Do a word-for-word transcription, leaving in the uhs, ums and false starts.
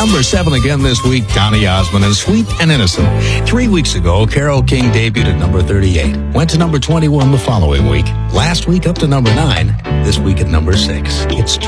Number seven again this week, Donny Osmond and Sweet and Innocent. Three weeks ago, Carole King debuted at number thirty-eight. Went to number twenty-one the following week. Last week up to number nine. This week at number six. It's